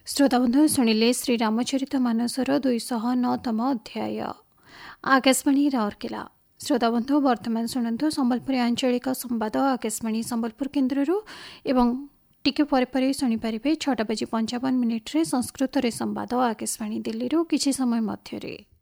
श्रोताबंधु शुणिले श्री रामचरित मानसर 209तम अध्याय। आकाशवाणी राउरकेला। श्रोताबंधु वर्तमान शुणु संबलपुरी आंचलिक संवाद आकाशवाणी संबलपुर केन्द्र एवं टिके परे शुणिपारे 6:55 संस्कृत संवाद आकाशवाणी दिल्ली किछि समय मध्यरे।